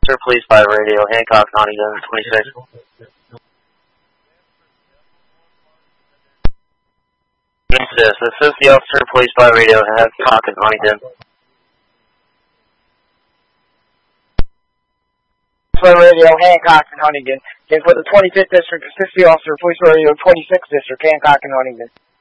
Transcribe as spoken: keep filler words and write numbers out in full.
Officer, Police by Radio, Hancock, Huntington, twenty-six. Assist. Assist the officer, Police by Radio, Hancock and Huntington. By Radio, Hancock and Huntington. Again, for the twenty-fifth District, assist the officer, Police by Radio, twenty-sixth District, Hancock and Huntington.